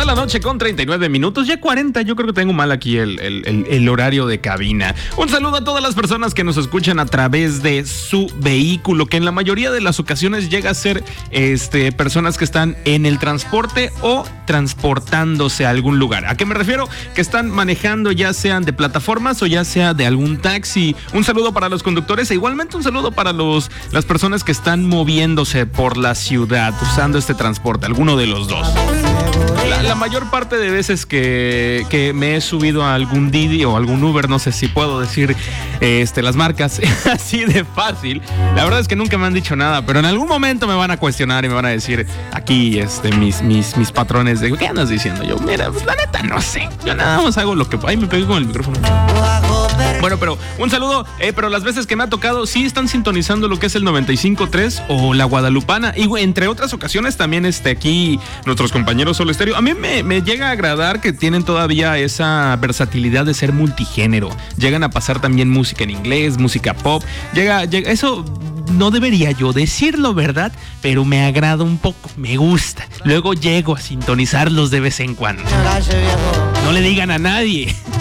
la noche con 39 minutos, ya 40, yo creo que tengo mal aquí el horario de cabina. Un saludo a todas las personas que nos escuchan a través de su vehículo, que en la mayoría de las ocasiones llega a ser personas que están en el transporte o transportándose a algún lugar. ¿A qué me refiero? Que están manejando, ya sean de plataformas o ya sea de algún taxi. Un saludo para los conductores e igualmente un saludo para las personas que están moviéndose por la ciudad usando este transporte, alguno de los dos. La mayor parte de veces que me he subido a algún Didi o algún Uber, no sé si puedo decir las marcas así de fácil, la verdad es que nunca me han dicho nada, pero en algún momento me van a cuestionar y me van a decir aquí mis patrones de ¿qué andas diciendo? Yo, mira, pues la neta no sé, yo nada más hago lo que... Ay, me pegué con el micrófono. Bueno, pero un saludo, pero las veces que me ha tocado sí están sintonizando lo que es el 95.3 o la Guadalupana y entre otras ocasiones también aquí nuestros compañeros Sol Estéreo. A mí me llega a agradar que tienen todavía esa versatilidad de ser multigénero. Llegan a pasar también música en inglés, música pop. Llega eso no debería yo decirlo, ¿verdad? Pero me agrada un poco, me gusta. Luego llego a sintonizarlos de vez en cuando. No le digan a nadie.